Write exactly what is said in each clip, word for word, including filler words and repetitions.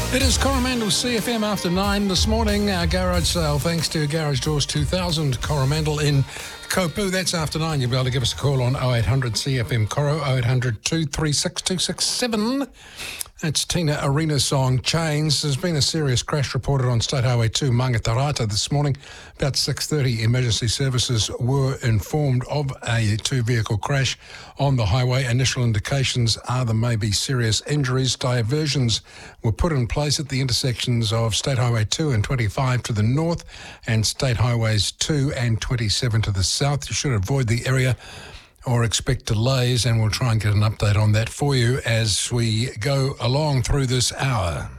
It is Coromandel C F M after nine this morning. Our garage sale, thanks to Garage Doors two thousand, Coromandel in Kopu. That's after nine. You'll be able to give us a call on oh eight hundred C F M Coro, oh eight hundred, two three six, two six seven. That's Tina Arena's song, Chains. There's been a serious crash reported on State Highway two, Mangatarata, this morning. About six thirty, emergency services were informed of a two-vehicle crash on the highway. Initial indications are there may be serious injuries. Diversions were put in place at the intersections of State Highway two and twenty-five to the north and State Highways two and twenty-seven to the south. You should avoid the area or expect delays, and we'll try and get an update on that for you as we go along through this hour.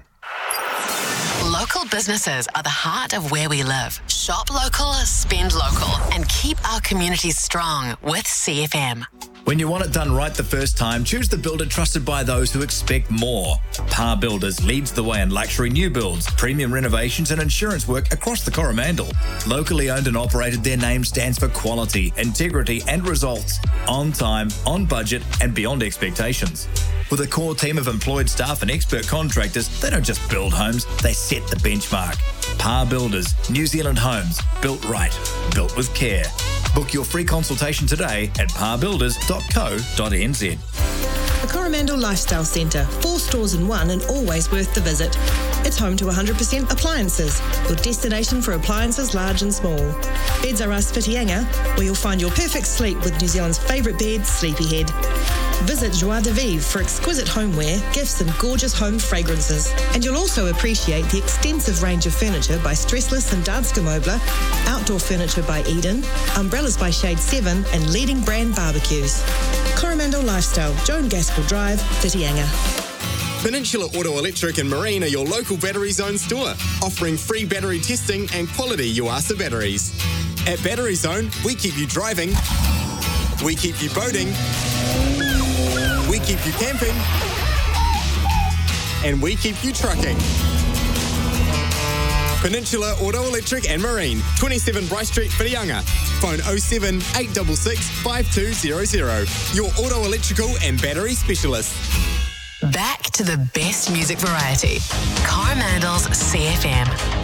Local businesses are the heart of where we live. Shop local, spend local, and keep our communities strong with C F M. When you want it done right the first time, choose the builder trusted by those who expect more. Par Builders leads the way in luxury new builds, premium renovations and insurance work across the Coromandel. Locally owned and operated, their name stands for quality, integrity and results. On time, on budget and beyond expectations. With a core team of employed staff and expert contractors, they don't just build homes, they set the benchmark. Par Builders, New Zealand homes, built right, built with care. Book your free consultation today at par builders dot co dot n z. The Coromandel Lifestyle Centre, four stores in one and always worth the visit. It's home to one hundred percent appliances, your destination for appliances large and small. Beds R Us Whitianga, where you'll find your perfect sleep with New Zealand's favourite bed, Sleepyhead. Visit Joie de Vivre for exquisite homeware, gifts and gorgeous home fragrances. And you'll also appreciate the extensive range of furniture by Stressless and Danske Möbler, outdoor furniture by Eden, umbrellas by Shade seven and leading brand barbecues. Coromandel Lifestyle, Joan Gaskell Drive, Whitianga. Peninsula Auto Electric and Marine are your local Battery Zone store, offering free battery testing and quality Yuasa batteries. At Battery Zone, we keep you driving, we keep you boating, we keep you camping, and we keep you trucking. Peninsula Auto Electric and Marine, twenty-seven Bryce Street, Whitianga. Phone oh seven, eight six six, five two zero zero. Your auto electrical and battery specialist. Back to the best music variety. Coromandel's C F M.